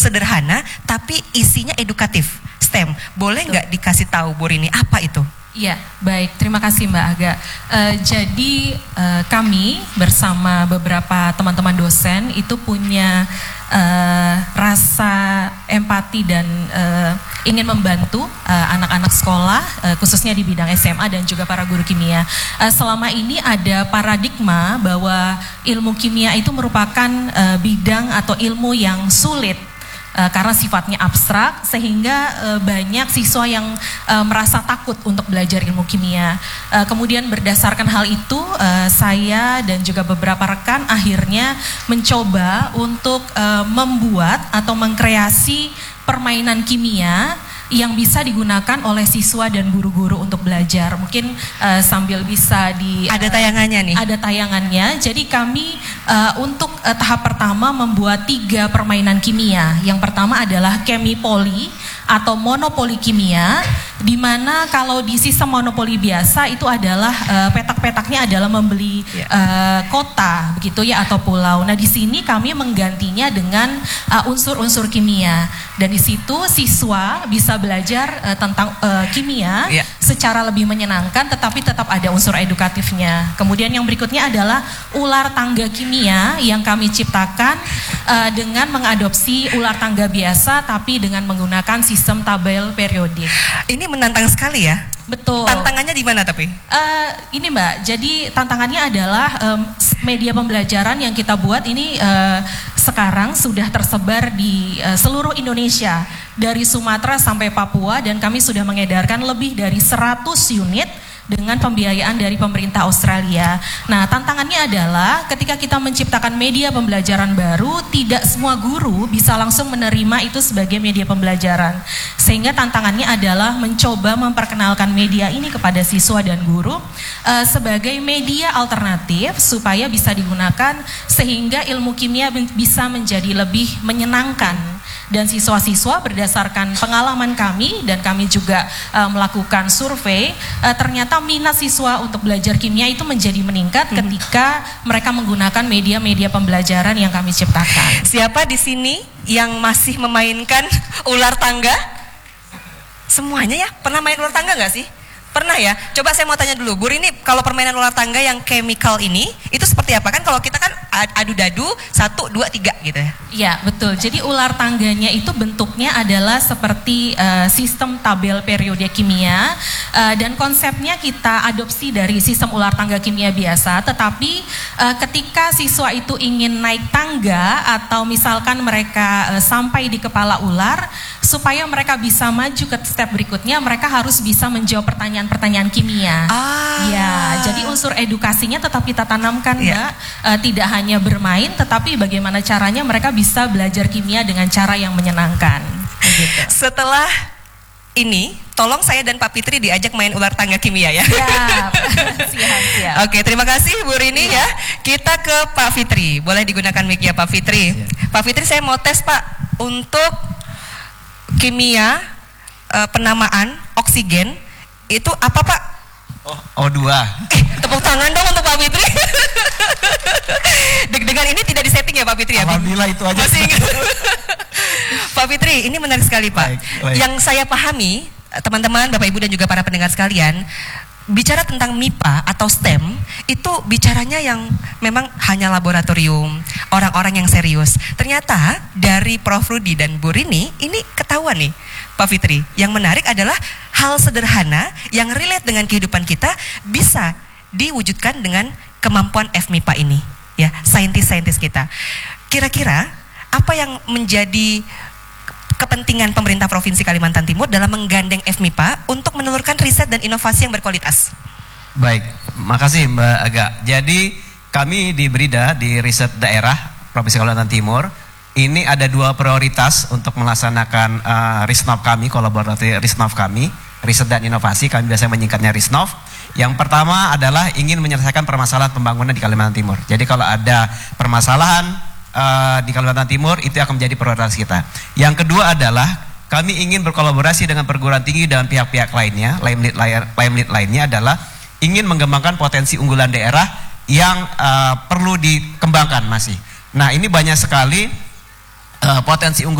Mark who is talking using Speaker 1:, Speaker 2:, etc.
Speaker 1: sederhana tapi isinya edukatif, STEM. Boleh nggak dikasih tahu Bu Rini apa itu?
Speaker 2: Iya, baik. Terima kasih Mbak Aga. Jadi kami bersama beberapa teman-teman dosen itu punya rasa empati dan ingin membantu anak-anak sekolah, khususnya di bidang SMA dan juga para guru kimia. Selama ini ada paradigma bahwa ilmu kimia itu merupakan bidang atau ilmu yang sulit. Karena sifatnya abstrak sehingga banyak siswa yang merasa takut untuk belajar ilmu kimia. Kemudian berdasarkan hal itu saya dan juga beberapa rekan akhirnya mencoba untuk membuat atau mengkreasi permainan kimia yang bisa digunakan oleh siswa dan guru-guru untuk belajar. Mungkin sambil bisa
Speaker 1: ada tayangannya nih.
Speaker 2: Ada tayangannya. Jadi kami untuk tahap pertama membuat 3 permainan kimia. Yang pertama adalah Chemipoli atau monopoli kimia, di mana kalau di sistem monopoli biasa itu adalah petak-petaknya adalah membeli kota begitu ya atau pulau. Nah di sini kami menggantinya dengan unsur-unsur kimia, dan di situ siswa bisa belajar tentang kimia secara lebih menyenangkan, tetapi tetap ada unsur edukatifnya. Kemudian yang berikutnya adalah ular tangga kimia yang kami ciptakan dengan mengadopsi ular tangga biasa, tapi dengan menggunakan sistem tabel periodik.
Speaker 1: Ini menantang sekali ya.
Speaker 2: Betul.
Speaker 1: Tantangannya di mana tapi?
Speaker 2: Ini Mbak, jadi tantangannya adalah media pembelajaran yang kita buat ini sekarang sudah tersebar di seluruh Indonesia, dari Sumatera sampai Papua, dan kami sudah mengedarkan lebih dari 100 unit dengan pembiayaan dari pemerintah Australia. Nah, tantangannya adalah ketika kita menciptakan media pembelajaran baru, tidak semua guru bisa langsung menerima itu sebagai media pembelajaran. Sehingga tantangannya adalah mencoba memperkenalkan media ini kepada siswa dan guru sebagai media alternatif supaya bisa digunakan sehingga ilmu kimia bisa menjadi lebih menyenangkan. Dan siswa-siswa berdasarkan pengalaman kami, dan kami juga melakukan survei, ternyata minat siswa untuk belajar kimia itu menjadi meningkat ketika mereka menggunakan media-media pembelajaran yang kami ciptakan.
Speaker 1: Siapa di sini yang masih memainkan ular tangga? Semuanya ya? Pernah main ular tangga nggak sih? Pernah ya? Coba saya mau tanya dulu, Bu Rini, kalau permainan ular tangga yang chemical ini, itu seperti apa? Kan kalau kita kan adu dadu, 1, 2, 3 gitu ya?
Speaker 2: Iya, betul. Jadi ular tangganya itu bentuknya adalah seperti sistem tabel periode kimia, dan konsepnya kita adopsi dari sistem ular tangga kimia biasa, tetapi ketika siswa itu ingin naik tangga atau misalkan mereka sampai di kepala ular, supaya mereka bisa maju ke step berikutnya, mereka harus bisa menjawab pertanyaan-pertanyaan kimia. Ya, jadi unsur edukasinya tetap kita tanamkan, Mbak. Tidak hanya bermain, tetapi bagaimana caranya mereka bisa belajar kimia dengan cara yang menyenangkan. Begitu.
Speaker 1: Setelah ini, tolong saya dan Pak Fitri diajak main ular tangga kimia ya.
Speaker 2: Siap. Siap.
Speaker 1: Oke, terima kasih Bu Rini ya. Kita ke Pak Fitri. Boleh digunakan mic ya Pak Fitri. Pak Fitri, saya mau tes Pak untuk kimia penamaan oksigen itu apa Pak?
Speaker 3: O2.
Speaker 1: Tepuk tangan dong untuk Pak Fitri. Dengan ini tidak disetting ya Pak Fitri ya?
Speaker 3: Alhamdulillah itu aja.
Speaker 1: Masih ingat. Pak Fitri, ini menarik sekali Pak.
Speaker 3: Baik.
Speaker 1: Yang saya pahami, teman-teman, Bapak Ibu dan juga para pendengar sekalian, bicara tentang MIPA atau STEM, itu bicaranya yang memang hanya laboratorium, orang-orang yang serius. Ternyata dari Prof. Rudi dan Bu Rini, ini ketahuan nih Pak Fitri. Yang menarik adalah hal sederhana yang relate dengan kehidupan kita bisa diwujudkan dengan kemampuan FMIPA ini, ya, saintis-saintis kita. Kira-kira apa yang menjadi kepentingan pemerintah Provinsi Kalimantan Timur dalam menggandeng FMIPA untuk menelurkan riset dan inovasi yang berkualitas?
Speaker 3: Baik, makasih Mbak Aga. Jadi kami di Brida, di riset daerah Provinsi Kalimantan Timur, ini ada 2 prioritas untuk melaksanakan Risnov kami, kolaborasi Risnov kami, riset dan inovasi, kami biasanya menyingkatnya Risnov. Yang pertama adalah ingin menyelesaikan permasalahan pembangunan di Kalimantan Timur. Jadi kalau ada permasalahan di Kalimantan Timur, itu akan menjadi prioritas kita. Yang kedua adalah kami ingin berkolaborasi dengan perguruan tinggi dan pihak-pihak lainnya, limelight lainnya adalah ingin mengembangkan potensi unggulan daerah yang perlu dikembangkan masih. Nah, ini banyak sekali potensi unggulan